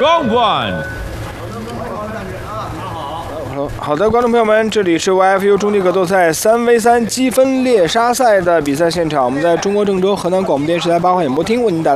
Round one。 好的，观众朋友们，这里是 YFU 中地格斗赛3v3积分猎杀赛的比赛现场，我们在中国郑州河南广播电视台8号演播厅为您带来。